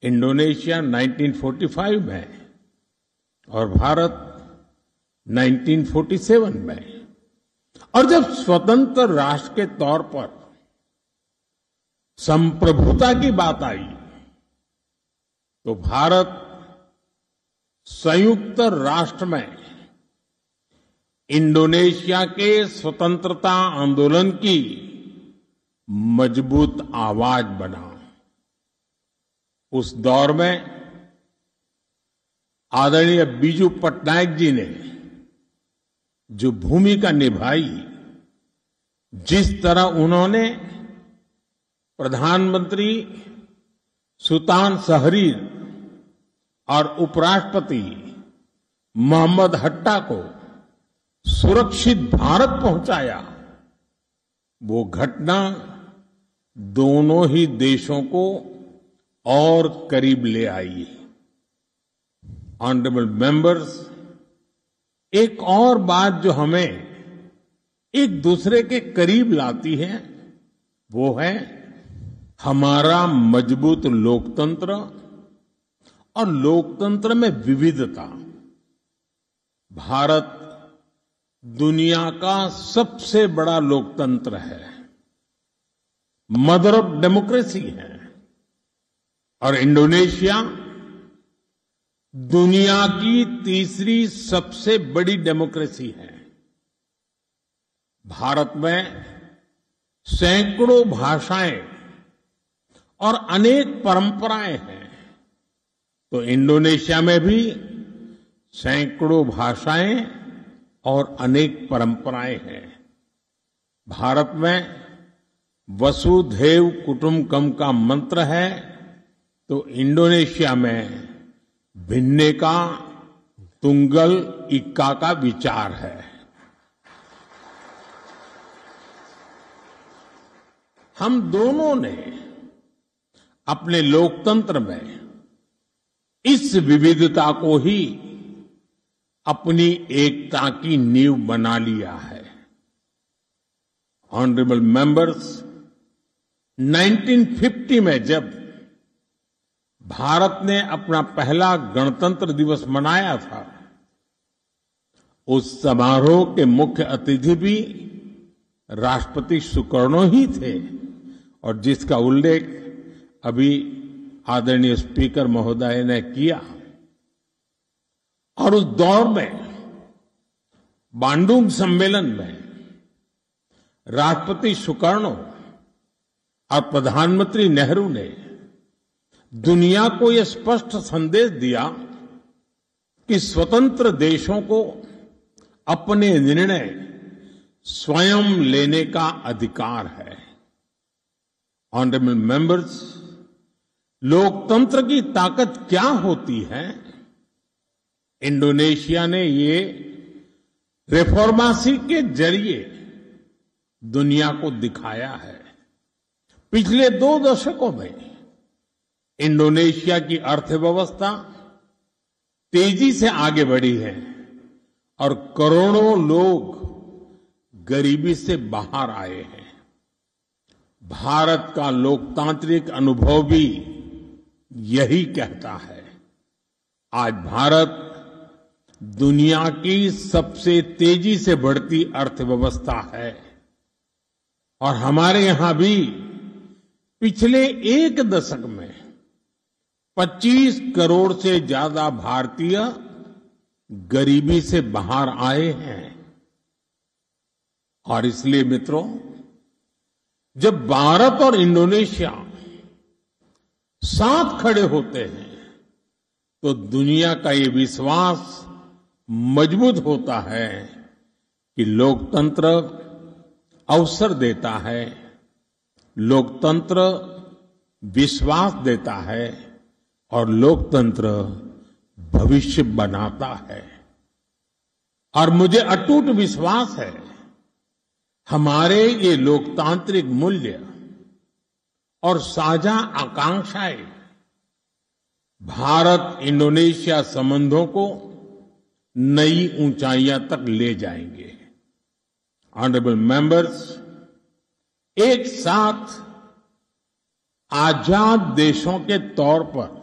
Indonesia 1945 में और भारत 1947 में। और जब स्वतंत्र राष्ट्र के तौर पर संप्रभुता की बात आई तो भारत संयुक्त राष्ट्र में इंडोनेशिया के स्वतंत्रता आंदोलन की मजबूत आवाज बना। उस दौर में आदरणीय बीजू पटनायक जी ने जो भूमिका निभाई, जिस तरह उन्होंने प्रधानमंत्री सुल्तान शहरीर और उपराष्ट्रपति मोहम्मद हट्टा को सुरक्षित भारत पहुंचाया, वो घटना दोनों ही देशों को और करीब ले आई। ऑनरेबल मेंबर्स, एक और बात जो हमें एक दूसरे के करीब लाती है वो है हमारा मजबूत लोकतंत्र और लोकतंत्र में विविधता। भारत दुनिया का सबसे बड़ा लोकतंत्र है, मदर ऑफ डेमोक्रेसी है, और इंडोनेशिया दुनिया की तीसरी सबसे बड़ी डेमोक्रेसी है। भारत में सैकड़ों भाषाएं और अनेक परंपराएं हैं, तो इंडोनेशिया में भी सैकड़ों भाषाएं और अनेक परंपराएं हैं। भारत में वसुधैव कुटुंबकम का मंत्र है, तो इंडोनेशिया में भिन्नेका तुंगल इक्का का विचार है। हम दोनों ने अपने लोकतंत्र में इस विविधता को ही अपनी एकता की नींव बना लिया है। ऑनरेबल मेंबर्स, 1950 में जब भारत ने अपना पहला गणतंत्र दिवस मनाया था, उस समारोह के मुख्य अतिथि भी राष्ट्रपति सुकर्णो ही थे, और जिसका उल्लेख अभी आदरणीय स्पीकर महोदय ने किया। और उस दौर में बांडुंग सम्मेलन में राष्ट्रपति सुकर्णो और प्रधानमंत्री नेहरू ने दुनिया को यह स्पष्ट संदेश दिया कि स्वतंत्र देशों को अपने निर्णय स्वयं लेने का अधिकार है। ऑनरेबल मेंबर्स, लोकतंत्र की ताकत क्या होती है, इंडोनेशिया ने ये रिफॉर्मेसी के जरिए दुनिया को दिखाया है। पिछले 2 दशकों में इंडोनेशिया की अर्थव्यवस्था तेजी से आगे बढ़ी है और करोड़ों लोग गरीबी से बाहर आए हैं। भारत का लोकतांत्रिक अनुभव भी यही कहता है। आज भारत दुनिया की सबसे तेजी से बढ़ती अर्थव्यवस्था है, और हमारे यहां भी पिछले 1 दशक में 25 करोड़ से ज्यादा भारतीय गरीबी से बाहर आए हैं। और इसलिए मित्रों, जब भारत और इंडोनेशिया साथ खड़े होते हैं तो दुनिया का ये विश्वास मजबूत होता है कि लोकतंत्र अवसर देता है, लोकतंत्र विश्वास देता है, और लोकतंत्र भविष्य बनाता है। और मुझे अटूट विश्वास है हमारे ये लोकतांत्रिक मूल्य और साझा आकांक्षाएं भारत इंडोनेशिया संबंधों को नई ऊंचाइयां तक ले जाएंगे। ऑनरेबल मेंबर्स, एक साथ आजाद देशों के तौर पर